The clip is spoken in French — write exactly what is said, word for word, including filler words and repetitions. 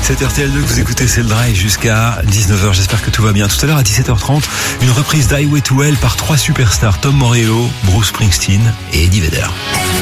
C'est R T L deux que vous écoutez, c'est le Drive jusqu'à dix-neuf heures. J'espère que tout va bien. Tout à l'heure à dix-sept heures trente, une reprise d'Highway to Hell par trois superstars, Tom Morello, Bruce Springsteen et Eddie Vedder.